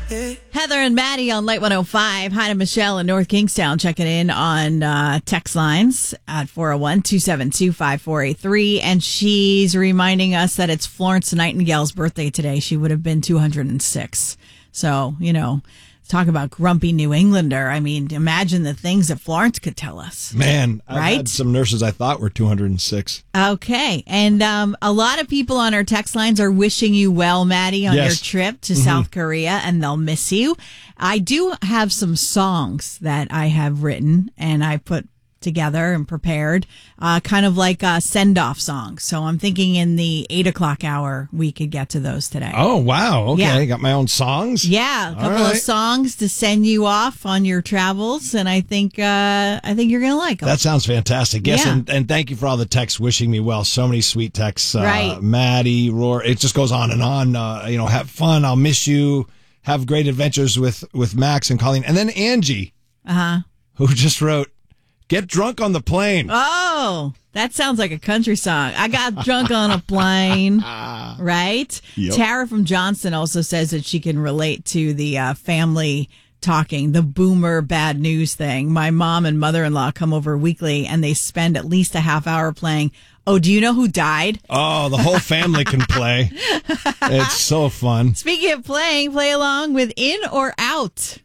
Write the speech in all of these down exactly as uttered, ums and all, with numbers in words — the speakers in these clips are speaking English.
Heather and Maddie on Light one oh five. Hi to Michelle in North Kingstown checking in on uh, text lines at four oh one, two seven two, five four eight three. And she's reminding us that it's Florence Nightingale's birthday today. She would have been two hundred six. So, you know, talk about grumpy New Englander. I mean, imagine the things that Florence could tell us. Man, I've right? had some nurses I thought were two hundred six. Okay. And um, a lot of people on our text lines are wishing you well, Maddie, on Yes. your trip to Mm-hmm. South Korea, and they'll miss you. I do have some songs that I have written and I put together and prepared, uh, kind of like uh, send-off songs. So I'm thinking in the eight o'clock hour, we could get to those today. Oh, wow. Okay. Yeah. Got my own songs? Yeah, a All couple of right. songs to send you off on your travels, and I think uh, I think you're gonna like them. That sounds fantastic. Yes, Yeah. and, and thank you for all the texts wishing me well. So many sweet texts. Uh, Right. Maddie, Roar, it just goes on and on. Uh, you know, have fun. I'll miss you. Have great adventures with, with Max and Colleen. And then Angie, Uh huh. who just wrote, get drunk on the plane. Oh, that sounds like a country song. I got drunk on a plane, right? Yep. Tara from Johnston also says that she can relate to the uh, family talking, the boomer bad news thing. My mom and mother-in-law come over weekly, and they spend at least a half hour playing, oh, do you know who died? Oh, the whole family can play. It's so fun. Speaking of playing, play along with In or Out.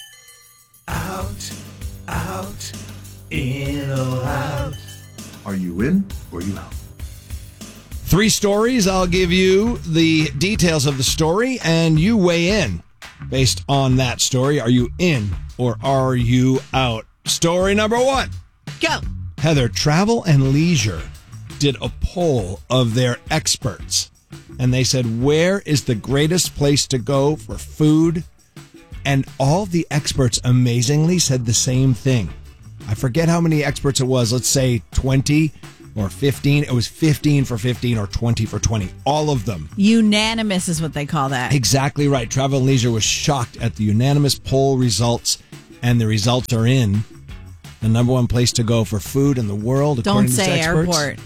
Out, out, in or out. Are you in or you out? Three stories. I'll give you the details of the story, and you weigh in based on that story. Are you in or are you out? Story number one. Go. Heather, Travel and Leisure did a poll of their experts, and they said, where is the greatest place to go for food? And all the experts amazingly said the same thing. I forget how many experts it was. Let's say twenty or fifteen. It was fifteen for fifteen or twenty for twenty. All of them. Unanimous is what they call that. Exactly right. Travel and Leisure was shocked at the unanimous poll results, and the results are in. The number one place to go for food in the world, according Don't to these say experts. airport.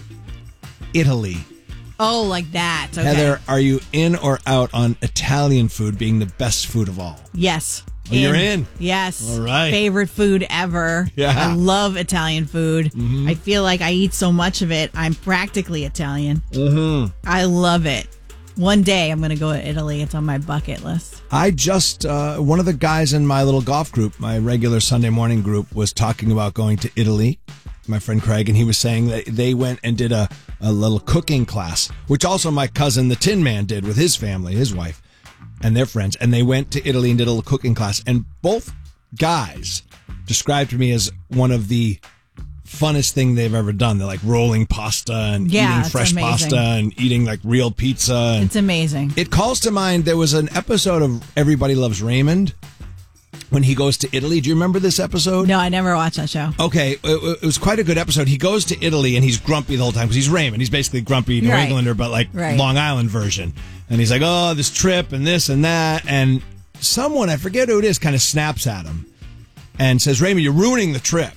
Italy. Oh, like that. Okay. Heather, are you in or out on Italian food being the best food of all? Yes. Oh, you're in? Yes. All right. Favorite food ever. Yeah. I love Italian food. Mm-hmm. I feel like I eat so much of it, I'm practically Italian. Mm-hmm. I love it. One day I'm going to go to Italy. It's on my bucket list. I just, uh, one of the guys in my little golf group, my regular Sunday morning group, was talking about going to Italy, my friend Craig, and he was saying that they went and did a, a little cooking class, which also my cousin, the Tin Man, did with his family, his wife, and their friends. And they went to Italy and did a little cooking class. And both guys described to me as one of the funnest thing they've ever done. They're like rolling pasta and Yeah, eating it's fresh amazing. pasta and eating like real pizza. And It's amazing. it calls to mind, there was an episode of Everybody Loves Raymond when he goes to Italy. Do you remember this episode? No, I never watched that show. Okay, it, it was quite a good episode. He goes to Italy and he's grumpy the whole time because he's Raymond. He's basically grumpy New Right. Englander, but like Right. Long Island version. And he's like, oh, this trip and this and that. And someone, I forget who it is, kind of snaps at him and says, Raymond, you're ruining the trip.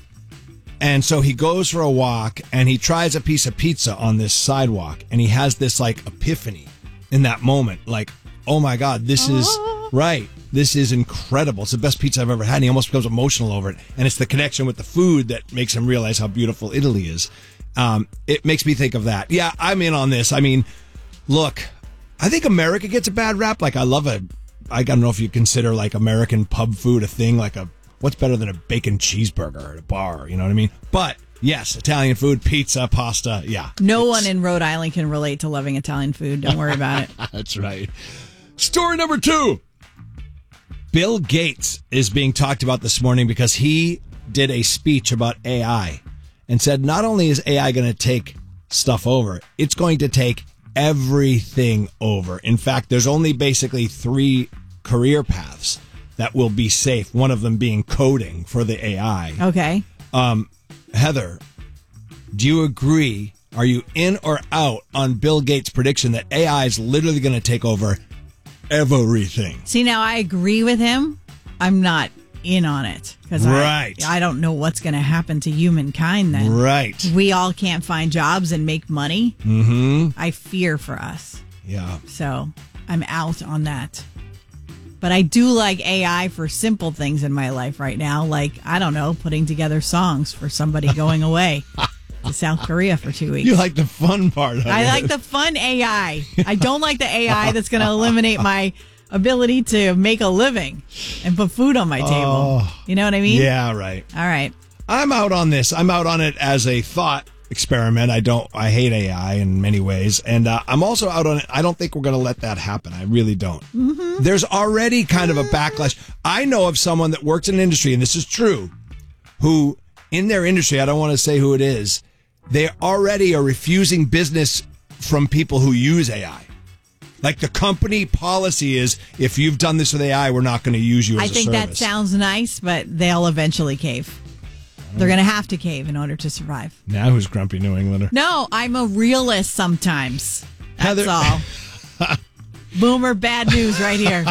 And so he goes for a walk and he tries a piece of pizza on this sidewalk and he has this like epiphany in that moment. Like, oh my God, this is right. This is incredible. It's the best pizza I've ever had. And he almost becomes emotional over it. And it's the connection with the food that makes him realize how beautiful Italy is. Um, it makes me think of that. Yeah, I'm in on this. I mean, look, I think America gets a bad rap. Like, I love a, I don't know if you consider like American pub food a thing, like a, what's better than a bacon cheeseburger at a bar? You know what I mean? But yes, Italian food, pizza, pasta. Yeah. No It's- one in Rhode Island can relate to loving Italian food. Don't worry about it. That's right. Story number two. Bill Gates is being talked about this morning because he did a speech about A I and said not only is A I going to take stuff over, it's going to take everything over. In fact, there's only basically three career paths that will be safe, one of them being coding for the A I. Okay. Um, Heather, do you agree? Are you in or out on Bill Gates' prediction that A I is literally going to take over everything? See, now I agree with him. I'm not in on it because Right. I, I don't know what's going to happen to humankind then. Right. We all can't find jobs and make money. Mm-hmm. I fear for us. Yeah. So I'm out on that. But I do like A I for simple things in my life right now. Like, I don't know, putting together songs for somebody going away to South Korea for two weeks. You like the fun part of I it. like the fun A I. I don't like the A I that's going to eliminate my ability to make a living and put food on my table. Oh. You know what I mean? Yeah, right. All right. I'm out on this. I'm out on it as a thought experiment. I don't. I hate A I in many ways, and uh, I'm also out on it. I don't think we're going to let that happen. I really don't. Mm-hmm. There's already kind of a backlash. I know of someone that works in an industry, and this is true, who in their industry, I don't want to say who it is, they already are refusing business from people who use A I. Like the company policy is, if you've done this with A I, we're not going to use you as I a think service. that sounds nice, but they'll eventually cave. They're going to have to cave in order to survive. Now who's grumpy New Englander? No, I'm a realist sometimes. That's Heather- all. Boomer bad news right here.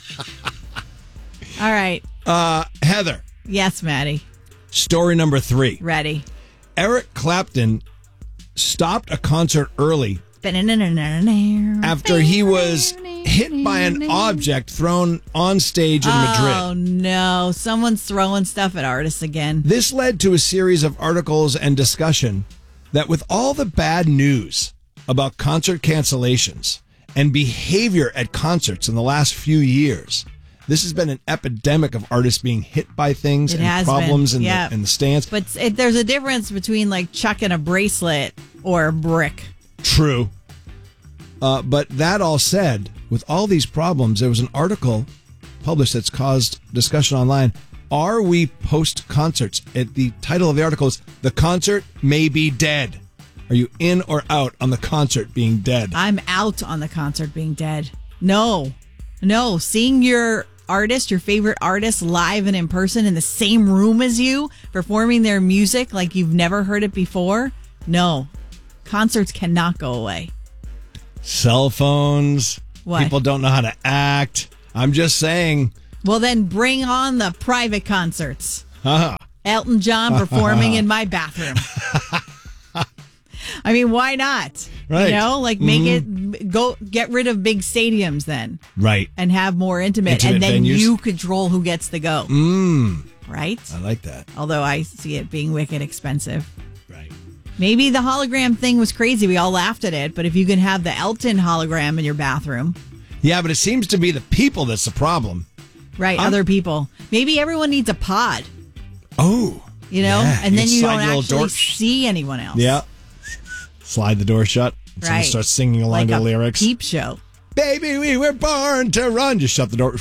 All right. Uh, Heather, Yes, Maddie. story number three. Ready. Eric Clapton stopped a concert early after he was hit by an object thrown on stage in Madrid. Oh, no. Someone's throwing stuff at artists again. This led to a series of articles and discussion that with all the bad news about concert cancellations and behavior at concerts in the last few years, this has been an epidemic of artists being hit by things It and has problems been. in, Yeah. the, in the stands. But it, there's a difference between like chucking a bracelet or a brick. True. Uh, but that all said, with all these problems, there was an article published that's caused discussion online. Are we post-concerts? It, the title of the article is, "The Concert May Be Dead." Are you in or out on the concert being dead? I'm out on the concert being dead. No. No. Seeing your artist, your favorite artist, live and in person in the same room as you, performing their music like you've never heard it before. No. Concerts cannot go away. Cell phones. What? People don't know how to act. I'm just saying. Well, then bring on the private concerts. Huh. Elton John performing in my bathroom. I mean, why not? Right. You know, like make it, go get rid of big stadiums then Right. and have more intimate. Intimate and then venues. you control who gets to go. Mm. Right? I like that. Although I see it being wicked expensive. Right. Maybe the hologram thing was crazy. We all laughed at it. But if you can have the Elton hologram in your bathroom, Yeah, but it seems to be the people that's the problem. right? I'm- Other people. Maybe everyone needs a pod, Oh. you know? Yeah, and then you you slide don't your little actually door- see anyone else. Yeah. Slide the door shut. And Someone Right. starts singing along Like to a the lyrics. peep show. Baby, we were born to run. Just shut the door.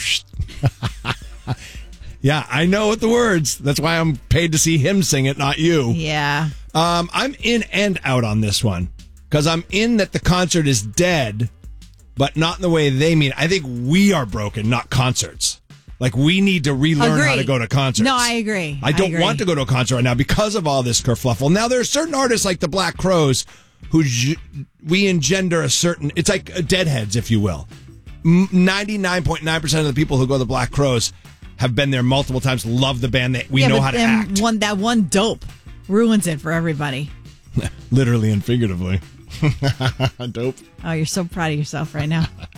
Yeah, I know what the words. That's why I'm paid to see him sing it, not you. Yeah. Um, I'm in and out on this one because I'm in that the concert is dead, but not in the way they mean. I think we are broken, not concerts. Like we need to relearn how Agree. to go to concerts. No, I agree. I don't agree. want to go to a concert right now because of all this kerfluffle. Now there are certain artists like the Black Crowes who j- we engender a certain. It's like uh, Deadheads, if you will. ninety-nine point nine percent of the people who go to the Black Crowes have been there multiple times. Love the band. That we Yeah, know but how to then act. One, that one dope ruins it for everybody. Literally and figuratively. Dope. Oh, you're so proud of yourself right now.